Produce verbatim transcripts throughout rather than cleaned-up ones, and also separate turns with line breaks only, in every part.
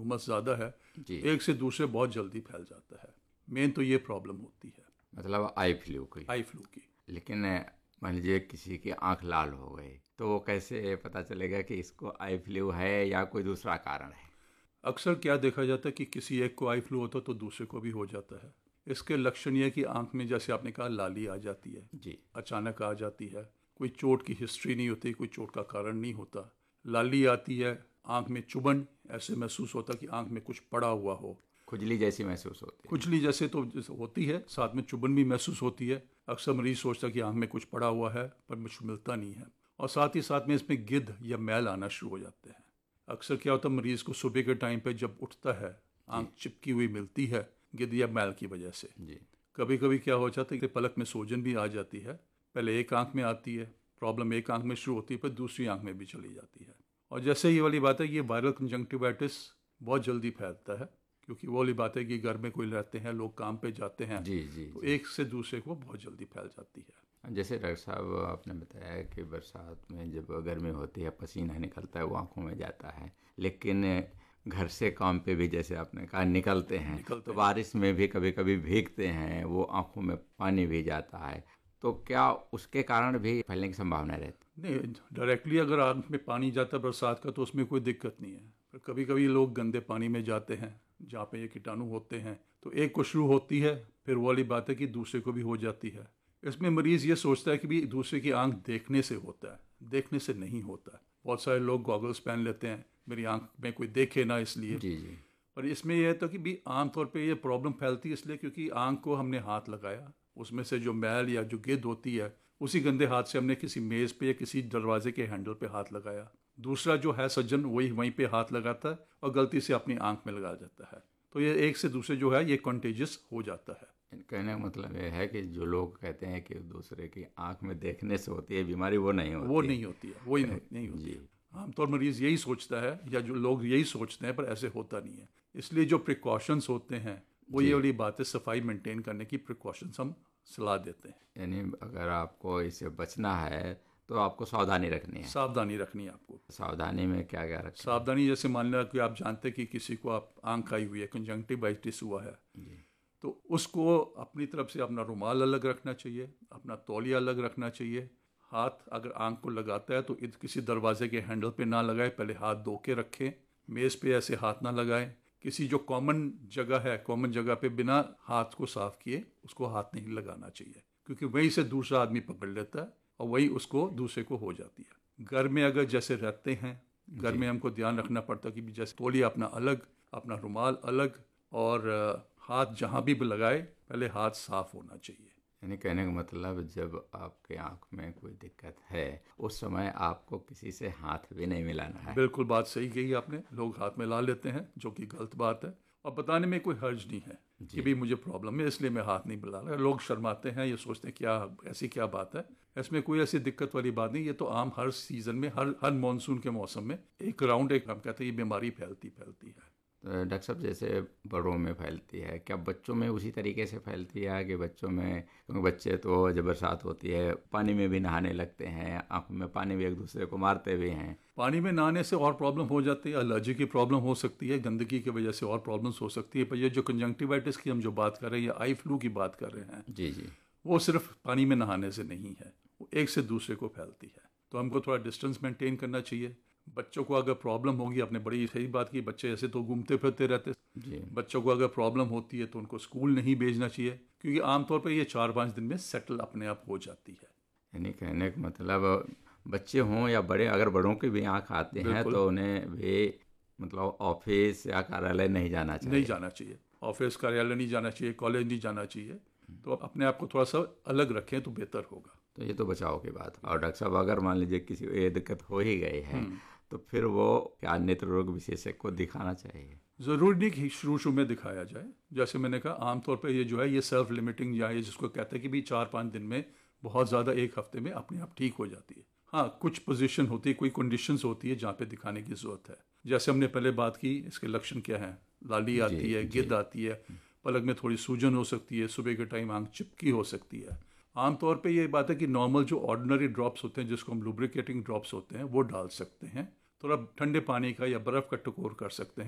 उमस ज़्यादा है,
जी।
एक से दूसरे बहुत जल्दी फैल जाता है। मेन तो ये प्रॉब्लम होती है,
मतलब आई फ्लू की।
आई फ्लू की।
लेकिन मान लीजिए किसी की आंख लाल हो गई तो वो कैसे पता चलेगा कि इसको आई फ्लू है या कोई दूसरा कारण है?
अक्सर क्या देखा जाता है कि किसी एक को आई फ्लू होता है तो दूसरे को भी हो जाता है। इसके लक्षण ये है कि आंख में, जैसे आपने कहा, लाली आ जाती है,
जी।
अचानक आ जाती है, कोई चोट की हिस्ट्री नहीं होती, कोई चोट का कारण नहीं होता, लाली आती है, आंख में चुभन, ऐसे महसूस होता है कि आंख में कुछ पड़ा हुआ हो,
खुजली जैसी महसूस होती है।
खुजली जैसे तो जैसे होती है, साथ में चुभन भी महसूस होती है। अक्सर मरीज सोचता है कि आंख में कुछ पड़ा हुआ है, पर कुछ मिलता नहीं है। और साथ ही साथ में इसमें गिद्ध या मैल आना शुरू हो जाते हैं। अक्सर क्या होता है, मरीज को सुबह के टाइम पे जब उठता है, आंख चिपकी हुई मिलती है गिद्ध या मैल की वजह से।
जी।
कभी कभी क्या हो जाता है कि पलक में सूजन भी आ जाती है। पहले एक आंख में आती है प्रॉब्लम, एक आंख में शुरू होती है, पर दूसरी आंख में भी चली जाती है। और जैसे ये वाली बात है, ये वायरल कंजंक्टिवाइटिस बहुत जल्दी फैलता है, क्योंकि वो वाली बात है कि घर में कोई रहते हैं, लोग काम पे जाते हैं,
जी जी
तो
जी।
एक से दूसरे को बहुत जल्दी फैल जाती है।
जैसे डॉक्टर साहब आपने बताया कि बरसात में जब गर्मी होती है पसीना निकलता है वो आंखों में जाता है, लेकिन घर से काम पे भी जैसे आपने कहा निकलते हैं,
निकलते
तो
हैं।
बारिश में भी कभी कभी भीगते हैं, वो आंखों में पानी भी जाता है, तो क्या उसके कारण भी फैलने की संभावना रहती?
नहीं, डायरेक्टली अगर आंख में पानी जाता है बरसात का तो उसमें कोई दिक्कत नहीं है, पर कभी कभी लोग गंदे पानी में जाते हैं जहाँ पे ये कीटाणु होते हैं, तो एक को शुरू होती है, फिर वो वाली बात है कि दूसरे को भी हो जाती है। इसमें मरीज ये सोचता है कि भी दूसरे की आंख देखने से होता है, देखने से नहीं होता है। बहुत सारे लोग गॉगल्स पहन लेते हैं, मेरी आंख में कोई देखे ना इसलिए।
जी जी।
पर इसमें यह था कि भी आमतौर पे ये प्रॉब्लम फैलती है इसलिए क्योंकि आंख को हमने हाथ लगाया, उसमें से जो मैल या जो गिद्ध होती है उसी गंदे हाथ से हमने किसी मेज पे या किसी दरवाजे के हैंडल पे हाथ लगाया। दूसरा जो है सज्जन वही वहीं पे हाथ लगाता है और गलती से अपनी आंख में लगा जाता है, तो ये एक से दूसरे जो है ये कंटेजियस हो जाता है।
कहने का मतलब ये है कि जो लोग कहते हैं कि दूसरे की आंख में देखने से होती है बीमारी, वो नहीं होती
वो
है।
नहीं होती है, वही नहीं, नहीं होती
जी।
है। आमतौर मरीज यही सोचता है या जो लोग यही सोचते हैं, पर ऐसे होता नहीं है। इसलिए जो प्रिकॉशंस होते हैं वो
जी।
ये वाली बात है, सफाई मेंटेन करने की प्रिकॉशंस हम सलाह देते हैं।
यानी अगर आपको इससे बचना है तो आपको सावधानी रखनी है।
सावधानी रखनी है आपको।
सावधानी में क्या क्या रखें?
सावधानी जैसे मान लिया कि आप जानते हैं कि किसी को आप आंख आई हुई है, कंजंक्टिवाइटिस हुआ है,
जी।
तो उसको अपनी तरफ से अपना रुमाल अलग रखना चाहिए, अपना तौलिया अलग रखना चाहिए। हाथ अगर आंख को लगाता है तो इत- किसी दरवाजे के हैंडल पे ना लगाए, पहले हाथ धो के रखें। मेज पे ऐसे हाथ ना लगाएं। किसी जो कॉमन जगह है, कॉमन जगह पे बिना हाथ को साफ किए उसको हाथ नहीं लगाना चाहिए, क्योंकि वहीं से दूसरा आदमी पकड़ लेता है और वही उसको दूसरे को हो जाती है। घर में अगर जैसे रहते हैं, घर
जी।
में हमको ध्यान रखना पड़ता है कि भी जैसे तौलिया अपना अलग, अपना रुमाल अलग, और अ, हाथ जहाँ भी लगाए पहले हाथ साफ होना चाहिए।
यानी कहने का मतलब जब आपके आंख में कोई दिक्कत है उस समय आपको किसी से हाथ भी नहीं मिलाना है।
बिल्कुल बात सही कही आपने। लोग हाथ मिला लेते हैं, जो कि गलत बात है, और बताने में कोई हर्ज नहीं है कि भी मुझे प्रॉब्लम है इसलिए मैं हाथ नहीं मिला रहा। लोग शर्माते हैं, ये सोचते हैं क्या ऐसी क्या बात है। इसमें कोई ऐसी दिक्कत वाली बात नहीं। ये तो आम हर सीजन में, हर हर मानसून के मौसम में एक राउंड एक हम कहते हैं ये बीमारी फैलती फैलती है।
तो डॉक्टर साहब जैसे बड़ों में फैलती है, क्या बच्चों में उसी तरीके से फैलती है कि बच्चों में, क्योंकि बच्चे तो जब बरसात होती है पानी में भी नहाने लगते हैं, आंखों में पानी भी एक दूसरे को मारते भी हैं।
पानी में नहाने से और प्रॉब्लम हो जाती है, एलर्जी की प्रॉब्लम हो सकती है, गंदगी की वजह से और प्रॉब्लम्स हो सकती है। पर ये जो कंजंक्टिवाइटिस की हम जो बात कर रहे हैं या आई फ्लू की बात कर रहे हैं,
जी जी।
वो सिर्फ पानी में नहाने से नहीं है, वो एक से दूसरे को फैलती है। तो हमको थोड़ा डिस्टेंस मेंटेन करना चाहिए। बच्चों को अगर प्रॉब्लम होगी, आपने बड़ी सही बात की, बच्चे ऐसे तो घूमते फिरते रहते,
जी।
बच्चों को अगर प्रॉब्लम होती है तो उनको स्कूल नहीं भेजना चाहिए, क्योंकि आमतौर पर ये चार पाँच दिन में सेटल अपने आप हो जाती है।
यानी कहने का मतलब बच्चे हों या बड़े, अगर बड़ों की भी आंख आते हैं
बिल्कुल।
तो उन्हें भी मतलब ऑफिस या कार्यालय नहीं जाना चाहिए।
नहीं जाना चाहिए, ऑफिस कार्यालय नहीं जाना चाहिए, कॉलेज नहीं जाना चाहिए। तो अपने आप को थोड़ा सा अलग रखें तो बेहतर होगा।
तो ये तो बचाव की बात है। और डॉक्टर साहब अगर मान लीजिए किसी को ये दिक्कत हो ही गई है तो फिर वो क्या नेत्र रोग विशेषज्ञ को दिखाना चाहिए?
ज़रूरी नहीं कि शुरू शुरू में दिखाया जाए। जैसे मैंने कहा, आमतौर पर ये जो है ये सेल्फ लिमिटिंग या ये जिसको कहते हैं कि भी चार पाँच दिन में, बहुत ज़्यादा एक हफ्ते में अपने आप ठीक हो जाती है। हाँ, कुछ पोजीशन होती है, कोई कंडीशंस होती है जहाँ पे दिखाने की ज़रूरत है। जैसे हमने पहले बात की, इसके लक्षण क्या हैं, लाली आती है, गिद्ध आती है, पलक में थोड़ी सूजन हो सकती है, सुबह के टाइम आंख चिपकी हो सकती है। आमतौर पे ये बात है कि नॉर्मल जो ऑर्डिनरी ड्रॉप्स होते हैं, जिसको हम लुब्रिकेटिंग ड्रॉप्स होते हैं, वो डाल सकते हैं। थोड़ा ठंडे पानी का या बर्फ़ का टकोर कर सकते हैं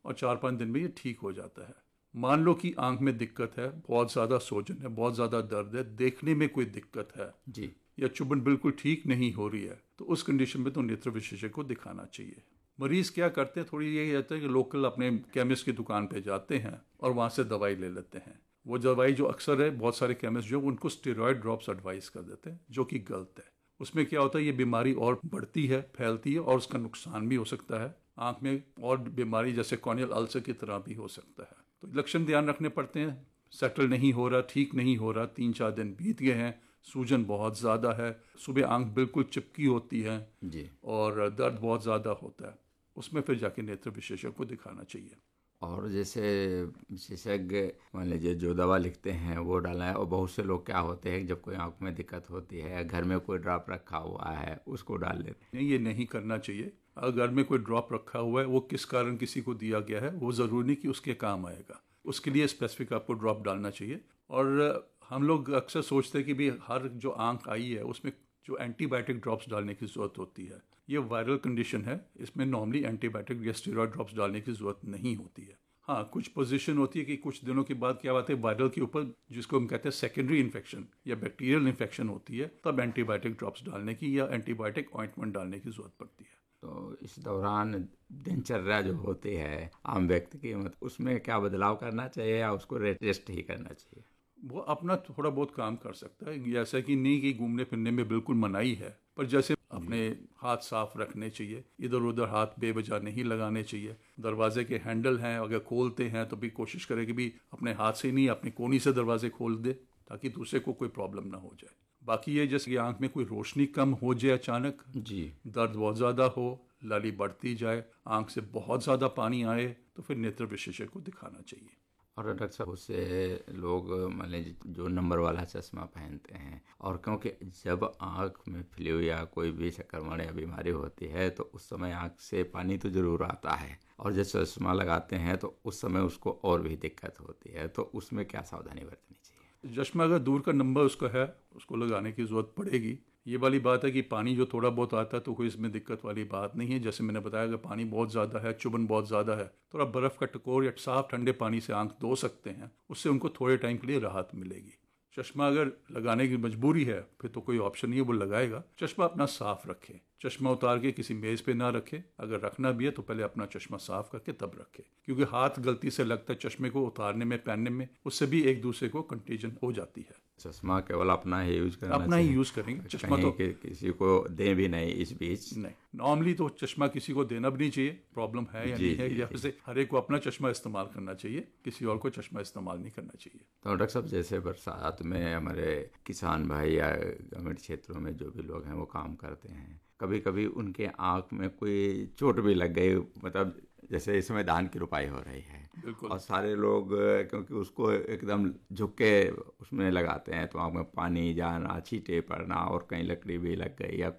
और चार पाँच दिन में ये ठीक हो जाता है। मान लो कि आंख में दिक्कत है, बहुत ज़्यादा सोजन है, बहुत ज़्यादा दर्द है, देखने में कोई दिक्कत है
जी,
या चुभन बिल्कुल ठीक नहीं हो रही है, तो उस कंडीशन में तो नेत्र विशेषज्ञ को दिखाना चाहिए। मरीज़ क्या करते हैं, थोड़ी ये कहते हैं कि लोकल अपने केमिस्ट की दुकान पे जाते हैं और वहाँ से दवाई ले लेते हैं। वो दवाई जो अक्सर है, बहुत सारे केमिस्ट जो उनको स्टेरॉयड ड्रॉप्स एडवाइस कर देते हैं, जो कि गलत है। उसमें क्या होता है, ये बीमारी और बढ़ती है, फैलती है और उसका नुकसान भी हो सकता है। आँख में और बीमारी जैसे कॉर्नियल अल्सर की तरह भी हो सकता है। तो लक्षण ध्यान रखने पड़ते हैं। सेटल नहीं हो रहा, ठीक नहीं हो रहा, तीन चार दिन बीत गए हैं, सूजन बहुत ज़्यादा है, सुबह आंख बिल्कुल चिपकी होती है
जी।
और दर्द बहुत ज़्यादा होता है, उसमें फिर जाके नेत्र विशेषज्ञ को दिखाना चाहिए।
और जैसे विशेषज्ञ मान लीजिए जो दवा लिखते हैं वो डालना है, और बहुत से लोग क्या होते हैं जब कोई आंख में दिक्कत होती है, घर में कोई ड्रॉप रखा हुआ है उसको डाल लेते हैं।
नहीं, ये नहीं करना चाहिए। अगर घर में कोई ड्रॉप रखा हुआ है, वो किस कारण किसी को दिया गया है, वो ज़रूरी नहीं कि उसके काम आएगा, उसके लिए स्पेसिफिक आपको ड्रॉप डालना चाहिए। और हम लोग अक्सर सोचते हैं कि भी हर जो आंख आई है उसमें जो एंटीबायोटिक ड्रॉप्स डालने की ज़रूरत होती है, ये वायरल कंडीशन है, इसमें नॉर्मली एंटीबायोटिक या स्टेरॉयड ड्रॉप्स डालने की ज़रूरत नहीं होती है। हाँ, कुछ पोजीशन होती है कि कुछ दिनों के बाद क्या बात है, वायरल के ऊपर जिसको हम कहते हैं सेकेंडरी इन्फेक्शन या बैक्टीरियल इन्फेक्शन होती है, तब एंटीबायोटिक ड्रॉप्स डालने की या एंटीबायोटिक ऑइंटमेंट डालने की ज़रूरत पड़ती है।
तो इस दौरान दिनचर्या जो होती है आम व्यक्ति की, मतलब उसमें क्या बदलाव करना चाहिए या उसको रेस्ट ही करना चाहिए?
वो अपना थोड़ा बहुत काम कर सकता है, ऐसा कि नहीं कि घूमने फिरने में बिल्कुल मनाही है, पर जैसे अपने हाथ साफ रखने चाहिए, इधर उधर हाथ बेवजह नहीं लगाने चाहिए। दरवाजे के हैंडल हैं, अगर खोलते हैं तो भी कोशिश करें कि भी अपने हाथ से नहीं, अपनी कोनी से दरवाजे खोल दे ताकि दूसरे को कोई प्रॉब्लम ना हो जाए। बाकी ये जैसे कि आंख में कोई रोशनी कम हो जाए अचानक,
जी,
दर्द बहुत ज़्यादा हो, लाली बढ़ती जाए, आंख से बहुत ज़्यादा पानी आए, तो फिर नेत्र विशेषज्ञ को दिखाना चाहिए।
और डॉक्टर साहब उससे लोग मान लीजिए जो नंबर वाला चश्मा पहनते हैं, और क्योंकि जब आँख में फ्लू या कोई भी संक्रमण या बीमारी होती है तो उस समय आँख से पानी तो ज़रूर आता है, और जब चश्मा लगाते हैं तो उस समय उसको और भी दिक्कत होती है, तो उसमें क्या सावधानी बरतनी चाहिए?
चश्मा अगर दूर का नंबर उसका है, उसको लगाने की ज़रूरत पड़ेगी। ये वाली बात है कि पानी जो थोड़ा बहुत आता है तो कोई इसमें दिक्कत वाली बात नहीं है। जैसे मैंने बताया, अगर पानी बहुत ज़्यादा है, चुभन बहुत ज़्यादा है, थोड़ा बर्फ़ का टकोर या साफ ठंडे पानी से आंख धो सकते हैं, उससे उनको थोड़े टाइम के लिए राहत मिलेगी। चश्मा अगर लगाने की मजबूरी है फिर तो कोई ऑप्शन नहीं है, वो लगाएगा। चश्मा अपना साफ रखे, चश्मा उतार के किसी मेज़ पे ना रखे, अगर रखना भी है तो पहले अपना चश्मा साफ करके तब रखे, क्योंकि हाथ गलती से लगता है चश्मे को उतारने में, पहनने में, उससे भी एक दूसरे को कंटेजन हो जाती है।
चश्मा केवल अपना ही यूज करना
अपना ही
चाहिए,
यूज़ करेंगे चश्मा तो
कि किसी को दे भी नहीं इस बीच।
नहीं, नॉर्मली तो चश्मा किसी को देना भी नहीं चाहिए, प्रॉब्लम है या
जी,
नहीं है,
जी,
या
जी।
फिर से हर एक को अपना चश्मा इस्तेमाल करना चाहिए, किसी और को चश्मा इस्तेमाल नहीं करना चाहिए।
तो डॉक्टर साहब जैसे बरसात में हमारे किसान भाई या ग्रामीण क्षेत्रों में जो भी लोग हैं वो काम करते हैं, कभी कभी उनके आँख में कोई चोट भी लग गई, मतलब जैसे इस समय धान की रुपाई हो रही है
बिल्कुल।
और सारे लोग क्योंकि उसको एकदम झुक के उसमें लगाते हैं तो आँख में पानी जाना, छींटे पड़ना, और कहीं लकड़ी भी लग गई या